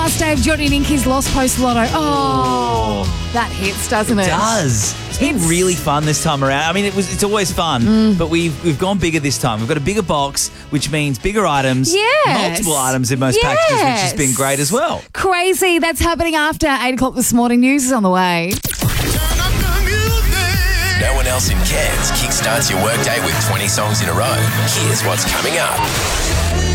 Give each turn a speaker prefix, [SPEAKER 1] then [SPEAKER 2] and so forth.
[SPEAKER 1] last day of Johnny and Inky's Lost Post Lotto. Oh, that hits, doesn't it?
[SPEAKER 2] It does. It's been really fun this time around. I mean, it's always fun, but we've gone bigger this time. We've got a bigger box, which means bigger items, multiple items in most packages, which has been great as well.
[SPEAKER 1] Crazy. That's happening after 8 o'clock this morning. News is on the way.
[SPEAKER 3] No one else in Cairns kickstarts your workday with 20 songs in a row. Here's what's coming up.